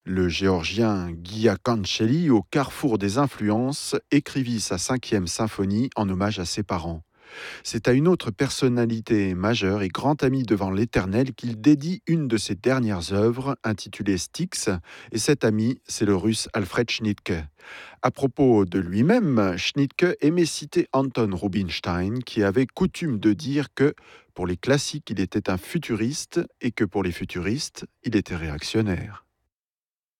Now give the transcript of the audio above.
Le géorgien Gia Cancelli, au carrefour des influences, écrivit sa cinquième symphonie en hommage à ses parents. C'est à une autre personnalité majeure et grand ami devant l'Éternel qu'il dédie une de ses dernières œuvres, intitulée Styx, et cet ami, c'est le russe Alfred Schnittke. À propos de lui-même, Schnittke aimait citer Anton Rubinstein, qui avait coutume de dire que, pour les classiques, il était un futuriste et que pour les futuristes, il était réactionnaire.